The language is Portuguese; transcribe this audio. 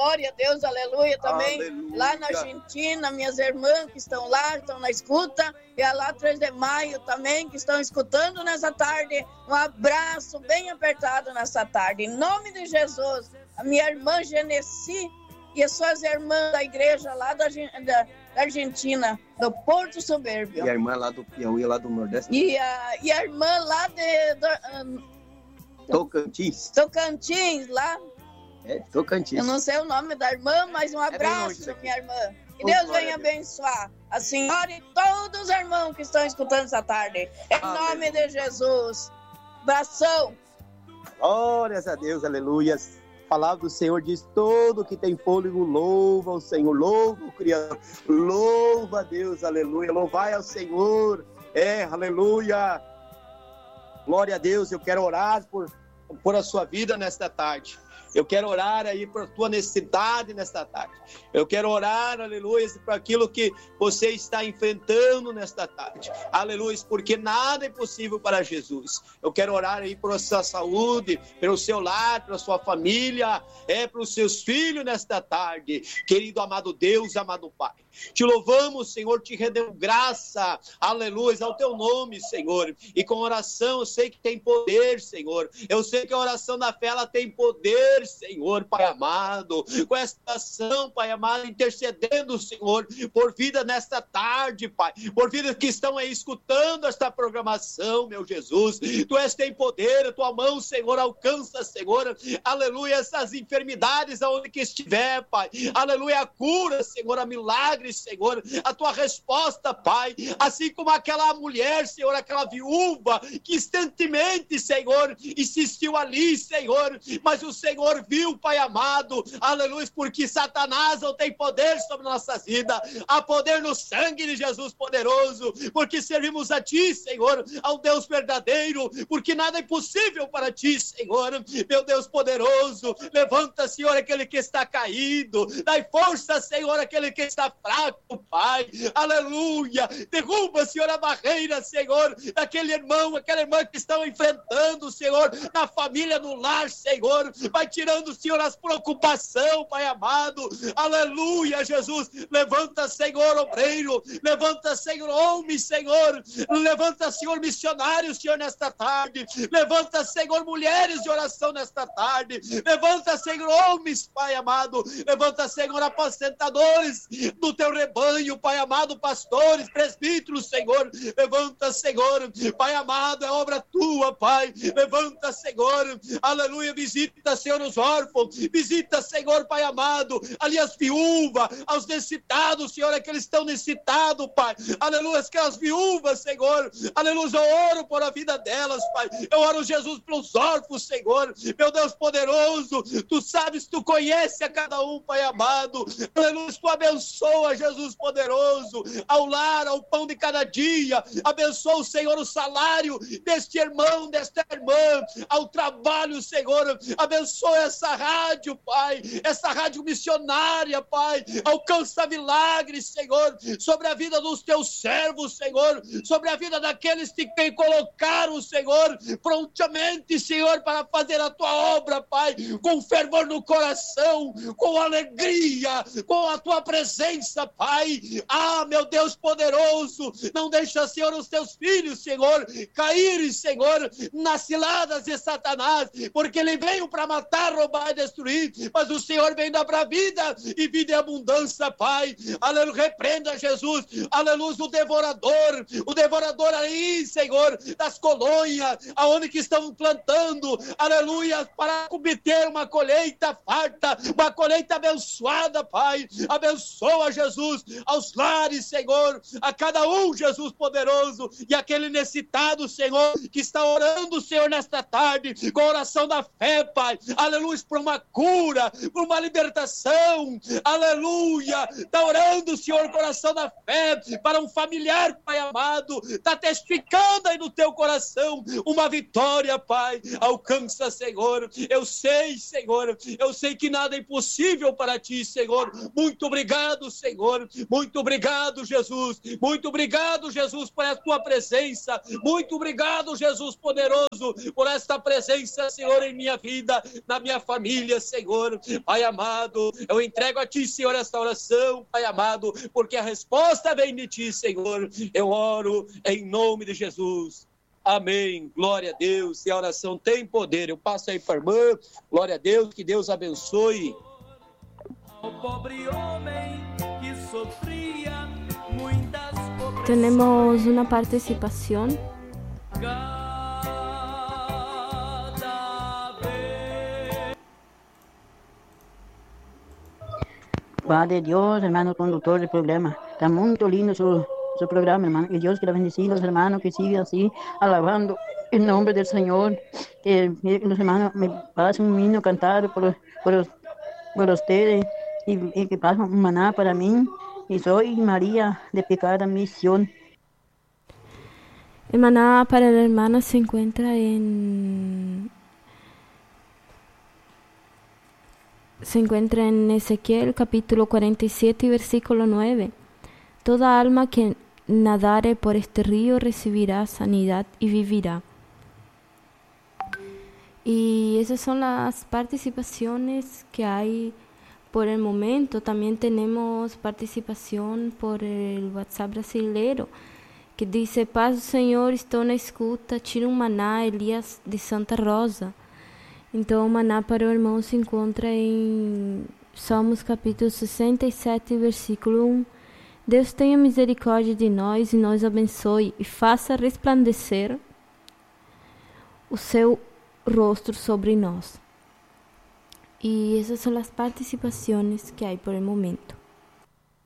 glória a Deus, aleluia, também. Aleluia. Lá na Argentina, minhas irmãs que estão lá, estão na escuta, e a lá 3 de maio também, que estão escutando nessa tarde. Um abraço bem apertado nessa tarde. Em nome de Jesus, a minha irmã Genesi e as suas irmãs da igreja lá da Argentina, do Porto Soberbio. E a irmã lá do Piauí, lá do Nordeste. E a irmã lá Tocantins. Tocantins, lá. Tocantins. Eu não sei o nome da irmã, mas um abraço, minha irmã. Que Deus venha abençoar a senhora e todos os irmãos que estão escutando essa tarde. Em nome de Jesus. Abração. Glórias a Deus, aleluia. A palavra do Senhor diz: todo que tem fôlego louva ao Senhor, louva o Criador, louva a Deus, aleluia. Louvai ao Senhor, aleluia. Glória a Deus. Eu quero orar por a sua vida nesta tarde. Eu quero orar aí por tua necessidade nesta tarde. Eu quero orar, aleluia, por aquilo que você está enfrentando nesta tarde. Aleluia, porque nada é impossível para Jesus. Eu quero orar aí por sua saúde, pelo seu lar, pela sua família, pelos seus filhos nesta tarde. Querido amado Deus, amado Pai, te louvamos, Senhor, te rendemos graça, aleluia, ao teu nome, Senhor. E com oração eu sei que tem poder, Senhor. Eu sei que a oração da fé, ela tem poder, Senhor, Pai amado. Com esta ação, Pai amado, intercedendo, Senhor, por vida nesta tarde, Pai. Por vidas que estão aí escutando esta programação, meu Jesus. Tu tem poder, a tua mão, Senhor, alcança, Senhor, aleluia, essas enfermidades aonde que estiver, Pai. Aleluia, a cura, Senhor, a milagre, Senhor, a tua resposta, Pai, assim como aquela mulher, Senhor, aquela viúva, que instantemente, Senhor, insistiu ali, Senhor, mas o Senhor viu, Pai amado, aleluia, porque Satanás não tem poder sobre nossas vidas, há poder no sangue de Jesus poderoso, porque servimos a Ti, Senhor, ao Deus verdadeiro, porque nada é impossível para Ti, Senhor, meu Deus poderoso. Levanta, Senhor, aquele que está caído, dai força, Senhor, aquele que está fraco, Pai, aleluia. Derruba, Senhor, a barreira, Senhor, daquele irmão, aquela irmã que estão enfrentando, Senhor, na família, no lar, Senhor, vai tirando, Senhor, as preocupações, Pai amado, aleluia, Jesus. Levanta, Senhor, obreiro, levanta, Senhor, homem, Senhor, levanta, Senhor, missionário, Senhor, nesta tarde, levanta, Senhor, mulheres de oração nesta tarde, levanta, Senhor, homens, Pai amado, levanta, Senhor, apacentadores do teu rebanho, Pai amado, pastores, presbíteros, Senhor, levanta, Senhor, Pai amado, é obra tua, Pai, levanta, Senhor, aleluia, visita, Senhor, os órfãos, visita, Senhor, Pai amado, ali as viúvas, aos necessitados, Senhor, aqueles que estão necessitados, Pai, aleluia, aquelas viúvas, Senhor, aleluia, eu oro por a vida delas, Pai, eu oro, Jesus, pelos órfãos, Senhor, meu Deus poderoso, tu sabes, tu conheces a cada um, Pai amado, aleluia, tu abençoa, Jesus poderoso, ao lar, ao pão de cada dia, abençoa, Senhor, o salário deste irmão, desta irmã, ao trabalho, Senhor, abençoa essa rádio, Pai, essa rádio missionária, Pai, alcança milagres, Senhor, sobre a vida dos teus servos, Senhor, sobre a vida daqueles que colocaram, Senhor, prontamente, Senhor, para fazer a tua obra, Pai, com fervor no coração, com alegria, com a tua presença, Pai. Ah, meu Deus poderoso, não deixa, Senhor, os teus filhos, Senhor, caírem, Senhor, nas ciladas de Satanás, porque ele veio para matar, roubar e destruir, mas o Senhor vem dar para vida e vida em abundância, Pai. Aleluia, repreenda, Jesus, aleluia, o devorador aí, Senhor, das colônias, aonde que estão plantando, aleluia, para obter uma colheita farta, uma colheita abençoada, Pai. Abençoa, Jesus, aos lares, Senhor, a cada um, Jesus poderoso, e aquele necessitado, Senhor, que está orando, Senhor, nesta tarde, com a oração da fé, Pai, aleluia, por uma cura, por uma libertação, aleluia, está orando, Senhor, coração da fé, para um familiar, Pai amado, está testificando aí no teu coração uma vitória, Pai, alcança, Senhor, eu sei, Senhor, eu sei que nada é impossível para ti, Senhor, muito obrigado, Senhor, Senhor. Muito obrigado, Jesus. Muito obrigado, Jesus, por a tua presença. Muito obrigado, Jesus poderoso, por esta presença, Senhor, em minha vida, na minha família, Senhor. Pai amado, eu entrego a ti, Senhor, esta oração, Pai amado, porque a resposta vem de ti, Senhor. Eu oro em nome de Jesus. Amém, glória a Deus. E a oração tem poder. Eu passo aí para a irmã. Glória a Deus, que Deus abençoe. Tenemos una participación. Padre Dios, hermano conductor del programa. Está muy lindo su programa, hermano. Que Dios quiera bendecir a los hermanos, que sigan así, alabando el nombre del Señor. Que los hermanos me pasen un himno cantado por ustedes y que pasen un maná para mí. Y soy María de Pecada Misión. El maná para la hermana se encuentra en Ezequiel capítulo 47 versículo 9. Toda alma que nadare por este río recibirá sanidad y vivirá. Y esas son las participaciones que hay por el momento. También tenemos participación por el WhatsApp brasileiro, que dice: Paz do Senhor, estou na escuta, tira maná, Elias de Santa Rosa. Então o maná para o irmão se encontra em Salmos capítulo 67, versículo 1. Deus tenha misericórdia de nós e nos abençoe e faça resplandecer o seu rosto sobre nós. Y esas son las participaciones que hay por el momento.